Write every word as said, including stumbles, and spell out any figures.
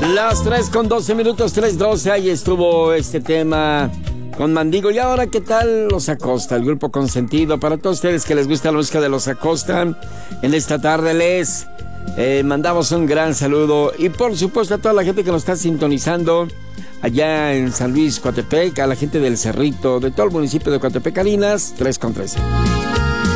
Las tres con doce minutos, tres doce, ahí estuvo este tema con Mandigo. Y ahora, ¿qué tal Los Acosta? El grupo consentido. Para todos ustedes que les gusta la música de Los Acosta, en esta tarde les eh, mandamos un gran saludo. Y por supuesto a toda la gente que nos está sintonizando allá en San Luis, Coatepec, a la gente del Cerrito, de todo el municipio de Coatepec, Calinas, tres con trece.